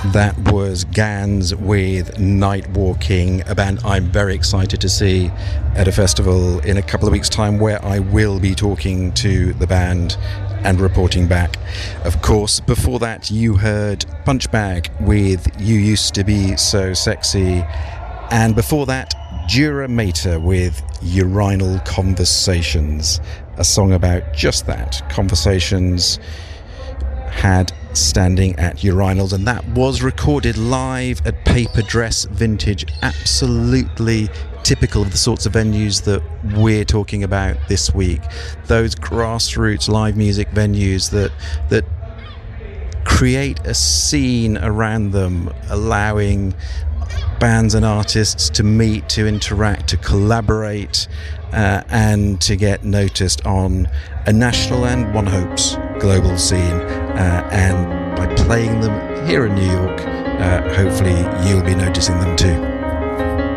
That was Gans with Night Walking, a band I'm very excited to see at a festival in a couple of weeks' time, where I will be talking to the band and reporting back. Of course, before that you heard Punchbag with You Used to Be So Sexy, and before that Dura Mater with Urinal Conversations, a song about just that, conversations had standing at urinals, and that was recorded live at Paper Dress Vintage. Absolutely typical of the sorts of venues that we're talking about this week, those grassroots live music venues that create a scene around them, allowing bands and artists to meet, to interact, to collaborate, and to get noticed on a national and, one hopes, global scene. And by playing them here in New York, hopefully you'll be noticing them too.